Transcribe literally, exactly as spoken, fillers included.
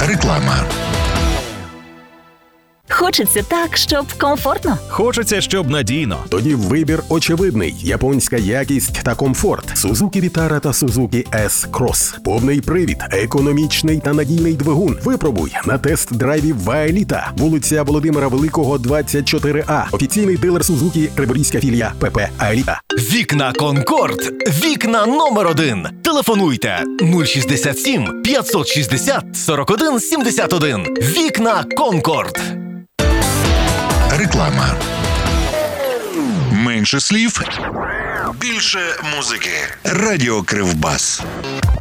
Реклама. Хочеться так, щоб комфортно. Хочеться, щоб надійно. Тоді вибір очевидний. Японська якість та комфорт. Suzuki Vitara та Suzuki S-Cross. Повний привід, економічний та надійний двигун. Випробуй на тест-драйві Ваеліта. Вулиця Володимира Великого, двадцять чотири А. Офіційний дилер Suzuki, Криворізька філія ПП Аеліта. Вікна Конкорд. Вікна номер один. Телефонуйте нуль шістдесят сім п'ятсот шістдесят сорок один сімдесят один. Вікна Конкорд. Реклама. Менше слів, більше музики. Радіо Кривбас.